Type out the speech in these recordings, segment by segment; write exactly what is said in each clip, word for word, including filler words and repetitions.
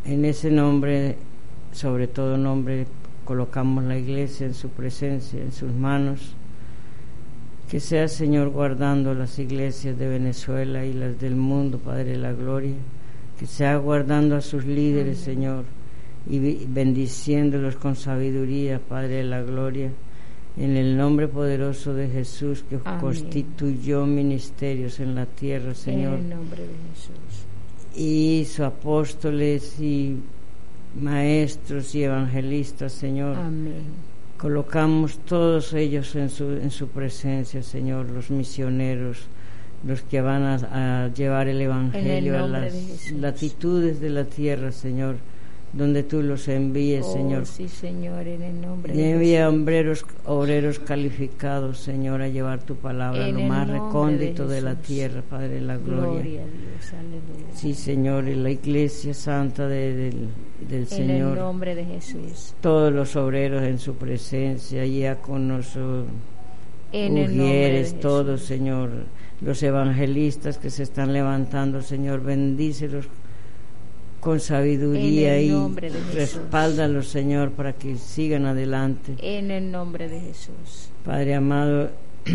En ese nombre, sobre todo nombre, colocamos la iglesia en su presencia, en sus manos. Que sea, Señor, guardando las iglesias de Venezuela y las del mundo, Padre de la Gloria. Que sea guardando a sus líderes, Amén. Señor, y bendiciéndolos con sabiduría, Padre de la Gloria. En el nombre poderoso de Jesús, que Amén. Constituyó ministerios en la tierra, Señor. En el nombre de Jesús. Y hizo apóstoles y maestros y evangelistas, Señor. Amén. Colocamos todos ellos en su, en su presencia, Señor, los misioneros, los que van a, a llevar el Evangelio a las latitudes de la tierra, Señor, donde tú los envíes, oh, Señor. Sí, Señor, en el nombre de Envía Jesús. obreros, obreros calificados, Señor, a llevar tu palabra a lo más recóndito de, de la tierra, Padre de la Gloria. Gloria a Dios, aleluya. Sí, Señor, en la Iglesia Santa de, de, del en Señor. En el nombre de Jesús. Todos los obreros en su presencia, diáconos, ujieres, todos, Señor. Los evangelistas que se están levantando, Señor, bendícelos con sabiduría y respáldalos, Señor, para que sigan adelante. En el nombre de Jesús. Padre amado,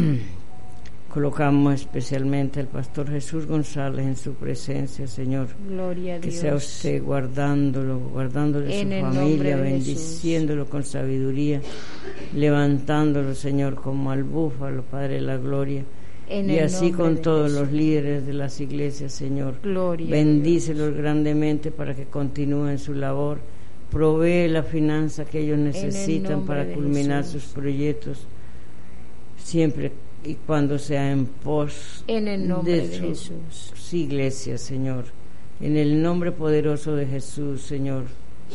colocamos especialmente al pastor Jesús González en su presencia, Señor. Gloria a que Dios. Sea usted guardándolo, guardándole en su familia, bendiciéndolo Jesús. Con sabiduría, levantándolo, Señor, como al búfalo, Padre de la Gloria. En y así con todos Jesús. Los líderes de las iglesias, Señor. Gloria bendícelos grandemente para que continúen su labor. Provee la finanza que ellos necesitan para culminar Jesús. Sus proyectos, siempre y cuando sea en pos en el nombre de, de sus Jesús. Iglesias, Señor. En el nombre poderoso de Jesús, Señor.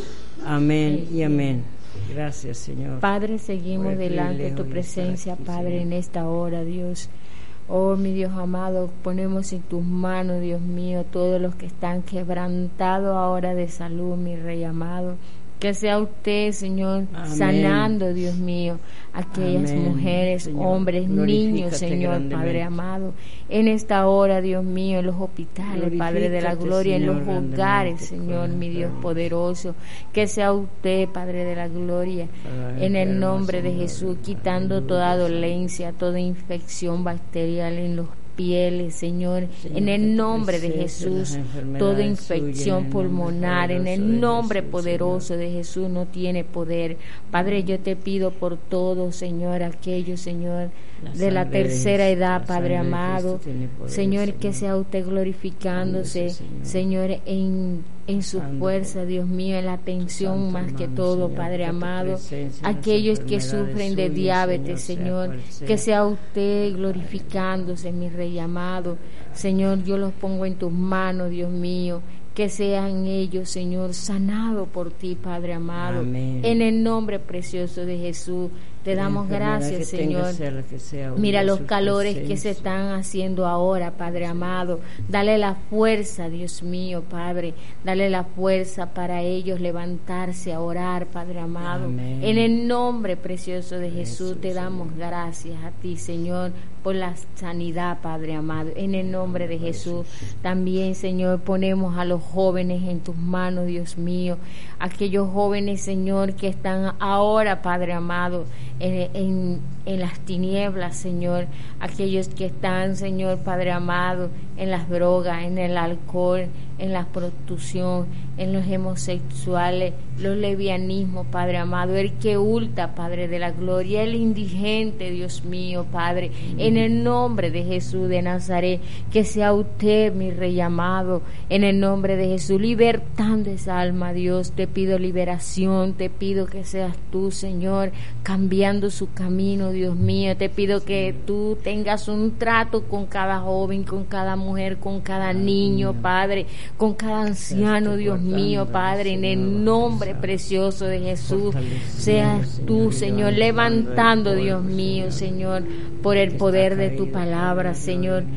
Amén y amén. Gracias, Señor. Padre, seguimos delante de tu presencia, aquí, Padre, Señor. En esta hora, Dios. Oh, mi Dios amado, ponemos en tus manos, Dios mío, todos los que están quebrantados ahora de salud, mi Rey amado. Que sea usted, Señor, amén. Sanando, Dios mío, aquellas amén. Mujeres, Señor. Hombres, niños, Señor, Padre amado. En esta hora, Dios mío, en los hospitales, Padre de la Gloria, Señor, en los hogares, Señor, mi Dios poderoso. Que sea usted, Padre de la Gloria, en el nombre de Jesús, quitando toda dolencia, toda infección bacterial en los pieles, Señor, Señor, en el nombre de Jesús, toda infección pulmonar, en el nombre poderoso de Jesús no tiene poder. Padre, yo te pido por todo, Señor, aquellos, Señor, de la tercera edad, Padre amado, Señor, que sea usted glorificándose, Señor, en, en su fuerza, Dios mío, en la atención más que todo, Padre amado, aquellos que sufren de diabetes, Señor, que sea usted glorificándose, mi Rey amado, Señor, yo los pongo en tus manos, Dios mío, que sean ellos, Señor, sanados por ti, Padre amado. Amén. En el nombre precioso de Jesús, te damos gracias, Señor. Mira los calores que se están haciendo ahora, Padre amado. Dale la fuerza, Dios mío, Padre. Dale la fuerza para ellos levantarse a orar, Padre amado. Amén. En el nombre precioso de Jesús, te damos gracias a ti, Señor, por la sanidad, Padre amado. En el nombre de Jesús, también, Señor, ponemos a los jóvenes en tus manos, Dios mío. Aquellos jóvenes, Señor, que están ahora, Padre amado, en, en, en las tinieblas, Señor. Aquellos que están, Señor, Padre amado, en las drogas, en el alcohol, en la prostitución, en los homosexuales, los lesbianismos, Padre amado, el que hurta, Padre de la Gloria, el indigente, Dios mío, Padre, en el nombre de Jesús de Nazaret, que sea usted, mi Rey amado, en el nombre de Jesús, libertando esa alma, Dios. Te pido liberación, te pido que seas tú, Señor, cambiando su camino, Dios mío. Te pido que tú tengas un trato con cada joven, con cada mujer, con cada niño, Padre, con cada anciano, Dios mío, Padre, en el nombre precioso de Jesús. Seas tú, Señor, levantando, Dios mío, Señor, por el poder de tu palabra, Señor.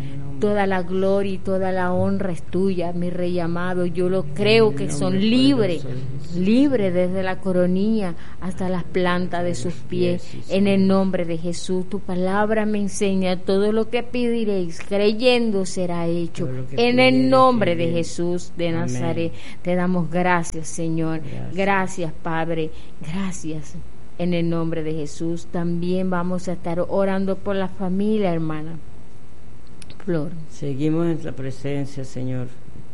toda la gloria y toda la honra es tuya, mi Rey amado. Yo lo creo que son libres, libres desde la coronilla hasta las plantas de sus pies. En el nombre de Jesús, tu palabra me enseña: todo lo que pediréis creyendo será hecho. En el nombre de Jesús de Nazaret, te damos gracias, Señor. Gracias, gracias Padre. Gracias. En el nombre de Jesús también vamos a estar orando por la familia, hermana Flor. Seguimos en la presencia, Señor,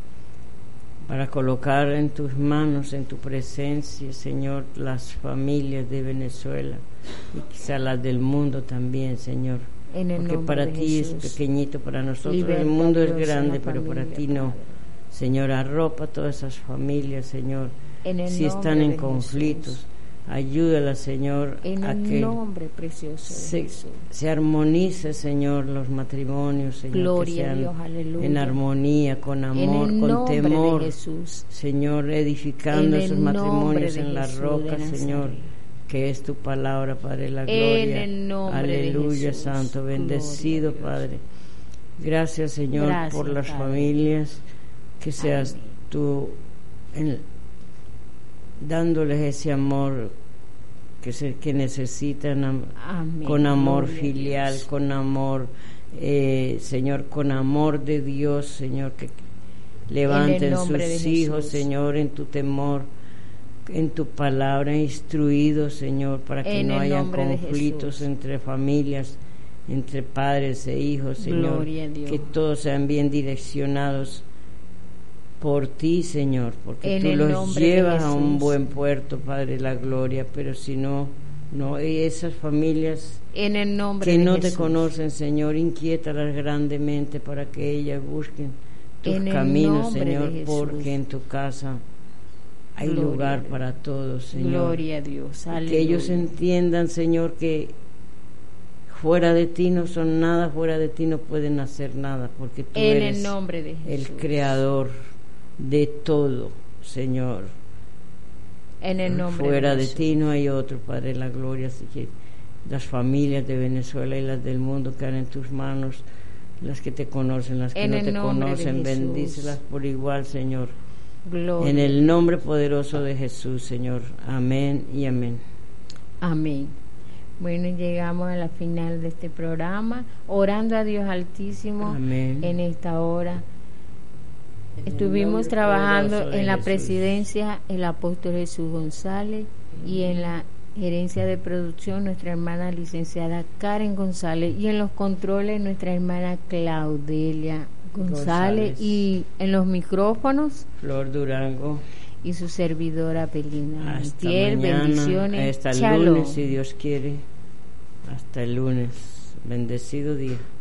para colocar en tus manos, en tu presencia, Señor, las familias de Venezuela y quizá las del mundo también, Señor. En el Porque para ti Jesús es pequeñito, para nosotros Liberta, el mundo es grande, pero para ti no. Padre. Señor, arropa todas esas familias, Señor, si están en conflictos. Jesús. Ayúdala, Señor, en a el que nombre precioso de se, Jesús. se armonice, Señor, los matrimonios, Señor, Gloria que sean a Dios, aleluya. En armonía, con amor, en el con temor, de Jesús. Señor, edificando en esos matrimonios en la roca, Señor, que es tu palabra, Padre, la gloria. En el nombre aleluya, de Jesús. Santo, bendecido, Padre. Gracias, Señor, Gracias, por las Padre. familias, que seas Amén. tú en, dándoles ese amor que se, que necesitan am, con amor Gloria filial, con amor eh, Señor, con amor de Dios, Señor, que levanten sus hijos, Señor, en tu temor, en tu palabra, instruidos, Señor, para que en no haya conflictos entre familias, entre padres e hijos, Señor, que todos sean bien direccionados por ti, Señor, porque en tú los llevas a un buen puerto, Padre, la gloria, pero si no, no, esas familias en el nombre que no de te Jesús. conocen, Señor, inquiétalas grandemente para que ellas busquen tus en caminos, Señor, porque en tu casa hay gloria lugar para todos, Señor. Gloria a Dios, aleluya. Que ellos entiendan, Señor, que fuera de ti no son nada, fuera de ti no pueden hacer nada, porque tú en eres el, nombre de Jesús. el creador de todo, Señor. En el nombre fuera de, de ti no hay otro, Padre, la gloria. Así que las familias de Venezuela y las del mundo quedan en tus manos, las que te conocen, las que en no te conocen, bendícelas por igual, Señor. Gloria. En el nombre poderoso de Jesús, Señor. Amén y amén. Amén. Bueno, llegamos a la final de este programa, orando a Dios Altísimo. Amén. En esta hora. Estuvimos trabajando en la Jesús. presidencia el apóstol Jesús González y en la gerencia de producción nuestra hermana licenciada Karen González y en los controles nuestra hermana Claudelia González, González. Y en los micrófonos Flor Durango y su servidora Pelina hasta Montiel. Mañana, bendiciones hasta el Shalom. lunes si Dios quiere, hasta el lunes, bendecido día.